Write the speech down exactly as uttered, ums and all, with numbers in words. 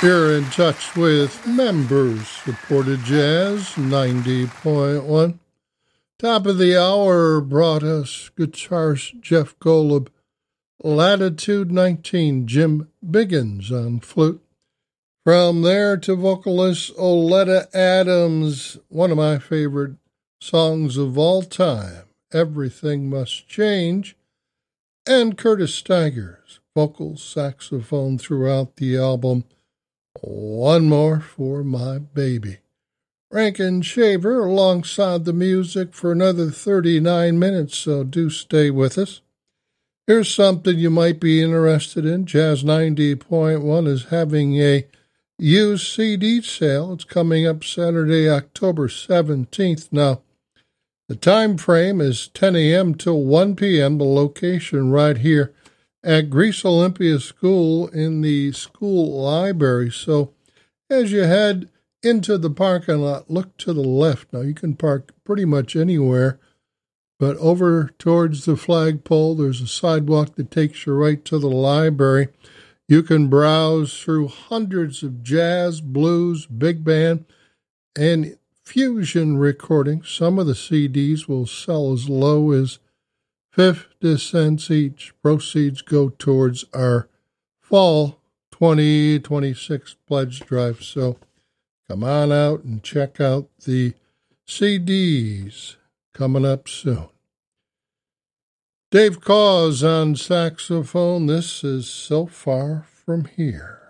You're in touch with members supported Jazz ninety point one. Top of the hour brought us guitarist Jeff Golub, Latitude nineteen, Jim Biggins on flute. From there to vocalist Oleta Adams, one of my favorite songs of all time, Everything Must Change, and Curtis Stigers, vocals, saxophone throughout the album, One More for My Baby. Rankin Shaver alongside the music for another thirty-nine minutes, so do stay with us. Here's something you might be interested in. Jazz ninety point one is having a used C D sale. It's coming up Saturday, October seventeenth. Now, the time frame is ten a.m. till one p.m. The location right here at Greece Olympia School in the school library. So as you head into the parking lot, look to the left. Now, you can park pretty much anywhere, but over towards the flagpole, there's a sidewalk that takes you right to the library. You can browse through hundreds of jazz, blues, big band, and fusion recordings. Some of the C Ds will sell as low as fifty cents each. Proceeds go towards our fall twenty twenty-six pledge drive. So come on out and check out the C Ds coming up soon. Dave Cause on saxophone. This is So Far From Here.